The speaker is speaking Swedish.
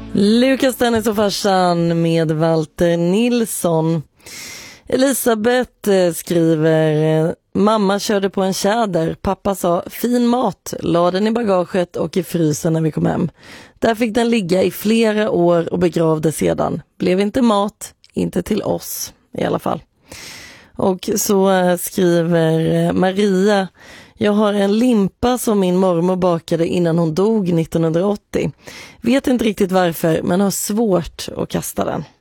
Lukas Dennis och farsan med Walter Nilsson. Elisabeth skriver: mamma körde på en tjäder. Pappa sa fin mat, la den i bagaget och i frysen när vi kom hem. Där fick den ligga i flera år och begravde sedan. Blev inte mat, inte till oss i alla fall. Och så skriver Maria: jag har en limpa som min mormor bakade innan hon dog 1980. Vet inte riktigt varför, men har svårt att kasta den.